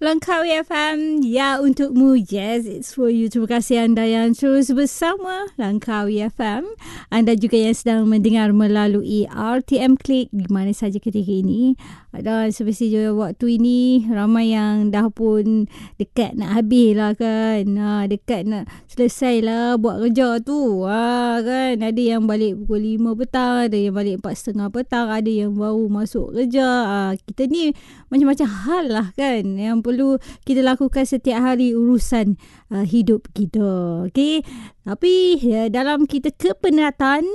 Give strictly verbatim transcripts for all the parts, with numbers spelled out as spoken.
Langkawi F M, ya untukmu. Yes, it's for you. Terima kasih anda yang terus bersama Langkawi F M. Anda juga yang sedang mendengar melalui R T M Klik di mana saja ketika ini. Dan seperti waktu ini, ramai yang dah pun dekat nak habis lah kan. Ha, dekat nak selesai lah buat kerja tu. Ha, kan. Ada yang balik pukul lima petang, ada yang balik empat tiga puluh petang, ada yang baru masuk kerja. Ha, kita ni macam-macam hal lah kan yang perlu kita lakukan setiap hari urusan uh, hidup kita. Okey. Tapi ya, dalam kita kepenatan,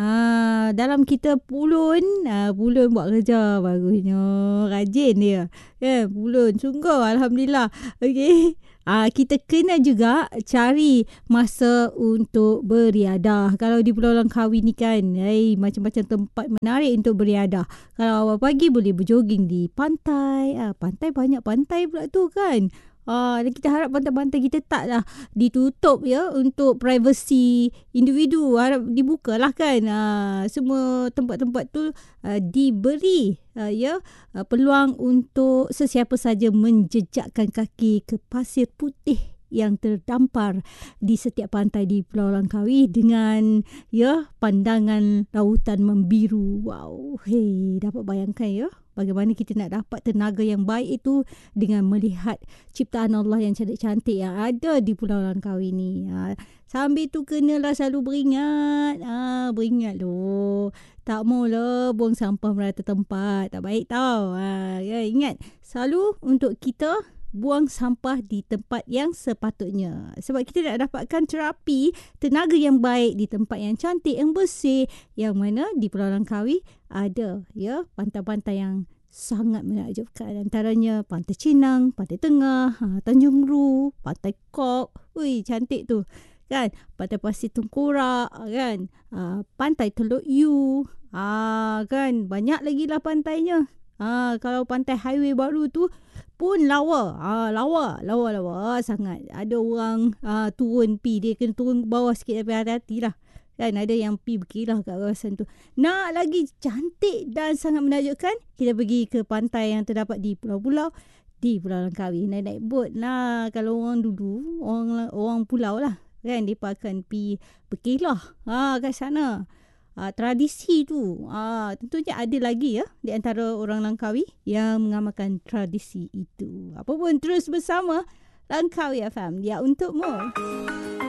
ha, dalam kita pulun, ha, pulun buat kerja bagusnya. Rajin dia. Ya, pulun sungguh alhamdulillah. Okey. Ah, kita kena juga cari masa untuk beriadah. Kalau di Pulau Langkawi ni kan, hey, macam-macam tempat menarik untuk beriadah. Kalau awal pagi boleh berjoging di pantai. Ah, pantai banyak pantai pula tu kan. Ah, dan kita harap pantai-pantai kita taklah ditutup ya untuk privasi individu. Harap dibukalah kan. Ah, semua tempat-tempat tu ah, diberi ah, ya ah, peluang untuk sesiapa saja menjejakkan kaki ke pasir putih yang terdampar di setiap pantai di Pulau Langkawi dengan ya pandangan lautan membiru. Wow, hey, dapat bayangkan ya bagaimana kita nak dapat tenaga yang baik itu dengan melihat ciptaan Allah yang cantik-cantik yang ada di Pulau Langkawi ni. Ha, sambil tu kenalah selalu beringat. Ha, beringat loh. Tak maulah buang sampah merata tempat. Tak baik tau. Ha, ya, ingat selalu untuk kita buang sampah di tempat yang sepatutnya. Sebab kita nak dapatkan terapi tenaga yang baik di tempat yang cantik, yang bersih, yang mana di Pulau Langkawi ada ya pantai-pantai yang sangat menakjubkan. Antaranya Pantai Cinang, Pantai Tengah, ha, Tanjung Ru, Pantai Kok. Ui, cantik tu. Kan? Pantai Pasir Tengkorak, kan? Ha, Pantai Teluk Yu. Ha, kan? Banyak lagi lah pantainya. Ha, kalau pantai highway baru tu pun lawa. Ha, lawa. Lawa-lawa sangat. Ada orang ha, turun pi. Dia kena turun ke bawah sikit tapi hati-hati lah. Kan ada yang pi berkilah kat kawasan tu. Nak lagi cantik dan sangat menakjubkan, kita pergi ke pantai yang terdapat di pulau-pulau di Pulau Langkawi. Naik-naik bot lah. Kalau orang dulu, orang orang pulau lah. Kan dia akan pi berkilah ha, kat sana. Uh, tradisi tu uh, tentunya ada lagi ya di antara orang Langkawi yang mengamalkan tradisi itu. Apa pun terus bersama Langkawi F M, dia untukmu.